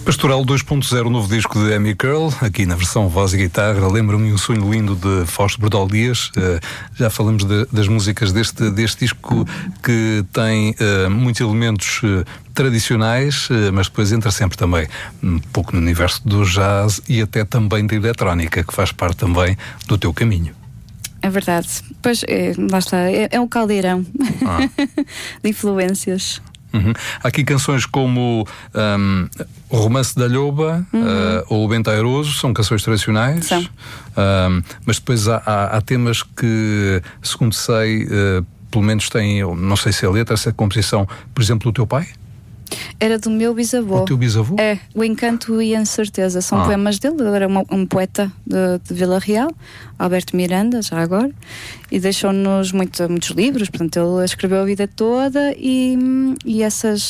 Pastoral 2.0, novo disco de Amy Curl, aqui na versão voz e guitarra. Lembra-me Um Sonho Lindo de Fausto Bordal Dias. Já falamos das músicas deste disco, que tem muitos elementos tradicionais, mas depois entra sempre também um pouco no universo do jazz e até também da eletrónica, que faz parte também do teu caminho. É verdade. Pois, lá está, é um caldeirão de influências. Uhum. Há aqui canções como O Romance da Loba, ou O Bento Airoso, são canções tradicionais. São. Mas depois há temas que, segundo sei, pelo menos têm, não sei se é a letra, se é a composição, por exemplo, do teu pai? Era do meu bisavô. O teu bisavô? É, O Encanto e a Incerteza. São poemas dele. Ele era um poeta de Vila Real, Alberto Miranda, já agora, e deixou-nos muitos livros. Portanto, ele escreveu a vida toda e esses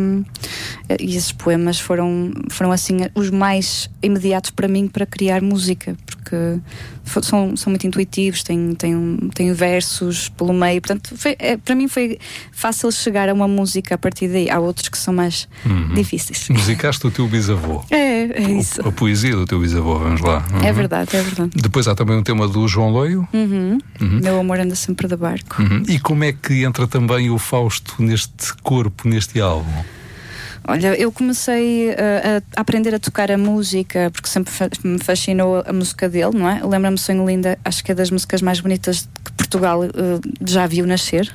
poemas foram assim os mais imediatos para mim para criar música, porque são muito intuitivos, têm versos pelo meio. Portanto, para mim foi fácil chegar a uma música a partir daí. Há outros que são mais difíceis. Musicaste o teu bisavô. É isso. A poesia do teu bisavô, vamos lá. É verdade. Depois há também um tema do João Loio. Meu amor anda sempre de barco. E como é que entra também o Fausto neste corpo, neste álbum? Olha, eu comecei a aprender a tocar a música porque sempre me fascinou a música dele, não é? Lembra-me Sonho Linda, acho que é das músicas mais bonitas que Portugal já viu nascer.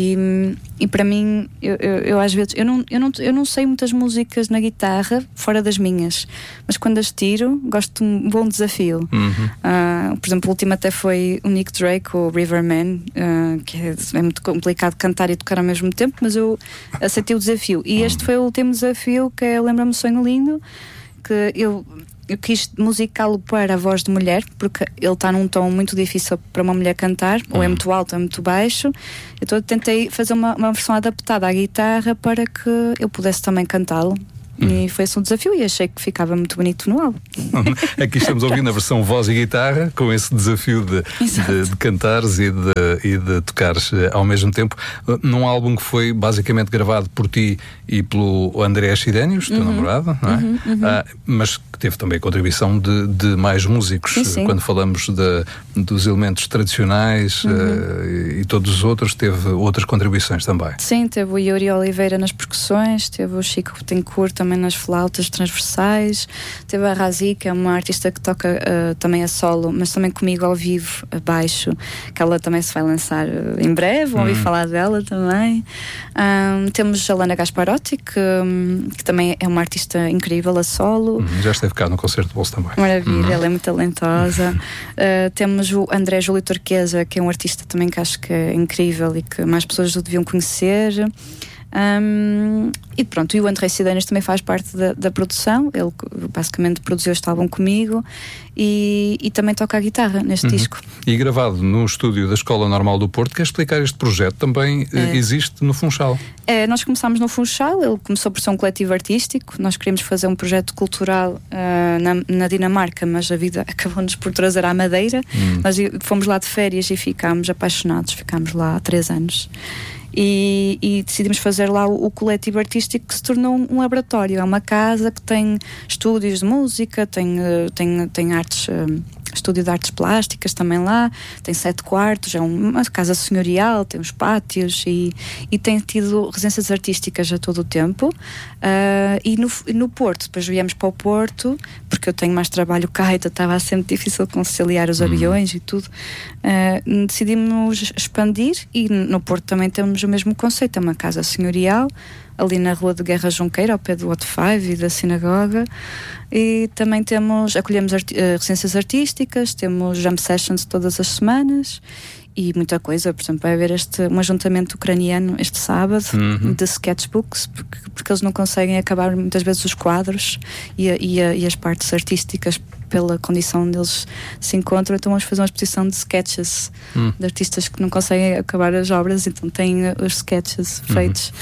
E para mim, eu às vezes eu não sei muitas músicas na guitarra fora das minhas, mas quando as tiro gosto de um bom desafio. Por exemplo, o último até foi o Nick Drake, o Riverman, que é muito complicado cantar e tocar ao mesmo tempo, mas eu aceitei o desafio. E este foi o último desafio, que é Lembra-me Sonho Lindo, que eu quis musicá-lo para a voz de mulher, porque ele está num tom muito difícil para uma mulher cantar, ou é muito alto ou é muito baixo. Então eu tentei fazer uma versão adaptada à guitarra para que eu pudesse também cantá-lo. E foi esse um desafio e achei que ficava muito bonito no álbum. Aqui estamos ouvindo a versão voz e guitarra, com esse desafio de cantares e de tocares ao mesmo tempo, num álbum que foi basicamente gravado por ti e pelo André Chidénios, teu namorado, não é? Mas que teve também a contribuição de mais músicos. Sim. Quando falamos dos elementos tradicionais e todos os outros, teve outras contribuições também. Sim, teve o Yuri Oliveira nas percussões, teve o Chico Betancourt também nas flautas transversais, teve a Razi, que é uma artista que toca também a solo, mas também comigo ao vivo, a baixo, que ela também se vai lançar em breve, vão ouvir falar dela também. Temos a Lana Gasparotti, que também é uma artista incrível a solo. Já esteve cá no concerto de bolso também. Maravilha, ela é muito talentosa. Temos o André Júlio Turquesa, que é um artista também que acho que é incrível e que mais pessoas o deviam conhecer. E pronto, e o André Cidanas também faz parte da produção. Ele basicamente produziu este álbum comigo e também toca a guitarra neste disco. E gravado no estúdio da Escola Normal do Porto. Quer explicar este projeto? Também existe no Funchal. Nós começámos no Funchal. Ele começou por ser um coletivo artístico. Nós queríamos fazer um projeto cultural na Dinamarca, mas a vida acabou-nos por trazer à Madeira. Nós fomos lá de férias e ficámos apaixonados. Ficámos lá há 3 anos. E decidimos fazer lá o coletivo artístico, que se tornou um laboratório. É uma casa que tem estúdios de música, tem artes, estúdio de artes plásticas também lá, tem 7 quartos, é uma casa senhorial, tem uns pátios e tem tido residências artísticas a todo o tempo. E no Porto, depois viemos para o Porto, porque eu tenho mais trabalho cá, então estava sempre difícil conciliar os aviões e tudo. Decidimos expandir e no Porto também temos o mesmo conceito, é uma casa senhorial ali na Rua de Guerra Junqueira, ao pé do Hot Five e da sinagoga. E também acolhemos residências artísticas, temos jam sessions todas as semanas e muita coisa. Por exemplo, vai haver um ajuntamento ucraniano este sábado de sketchbooks, porque eles não conseguem acabar muitas vezes os quadros e as partes artísticas pela condição onde eles se encontram. Então vamos fazer uma exposição de sketches de artistas que não conseguem acabar as obras, então têm os sketches feitos.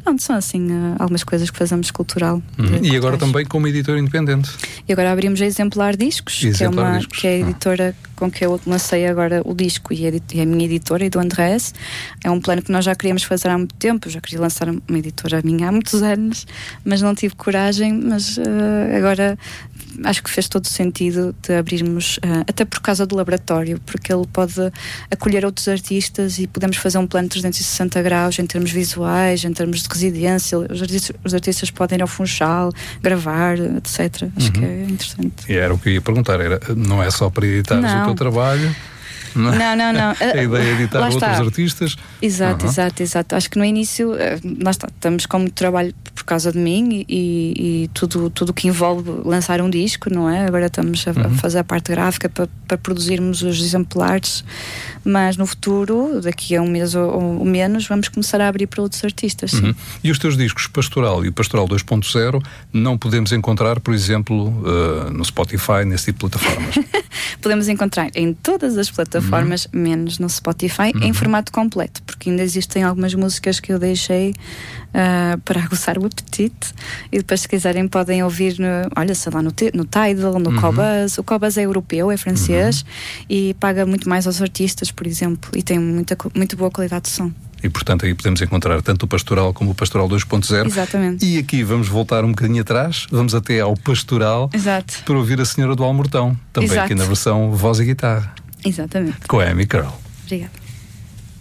Pronto, são assim algumas coisas que fazemos cultural. E agora também como editora independente. E agora abrimos a Exemplar Discos, que é a editora com que eu lancei agora o disco e a minha editora, e do Andrés. É um plano que nós já queríamos fazer há muito tempo. Eu já queria lançar uma editora minha há muitos anos, mas não tive coragem. Mas agora acho que fez todo sentido de abrirmos, até por causa do laboratório, porque ele pode acolher outros artistas e podemos fazer um plano de 360 graus em termos visuais, em termos de residência. Os artistas podem ir ao Funchal, gravar, etc. Acho que é interessante. E era o que eu ia perguntar, não é só para editares o teu trabalho? Não. A ideia é editar outros artistas? Exato. Acho que no início nós estamos com muito trabalho por causa de mim e tudo o que envolve lançar um disco, não é? Agora estamos a fazer a parte gráfica para produzirmos os exemplares, mas no futuro, daqui a um mês ou menos, vamos começar a abrir para outros artistas. Sim. E os teus discos Pastoral e Pastoral 2.0 não podemos encontrar, por exemplo, no Spotify, nesse tipo de plataformas? Podemos encontrar em todas as plataformas, menos no Spotify, em formato completo, porque ainda existem algumas músicas que eu deixei para aguçar o apetite, e depois, se quiserem, podem ouvir no Tidal, no Qobuz. O Qobuz é europeu, é francês, e paga muito mais aos artistas, por exemplo, e tem muito boa qualidade de som. E, portanto, aí podemos encontrar tanto o Pastoral como o Pastoral 2.0. Exatamente. E aqui vamos voltar um bocadinho atrás, vamos até ao Pastoral. Exato. Para ouvir a Senhora do Almortão, também aqui na versão voz e guitarra. Exatamente. Com a Amy Curl. Obrigada.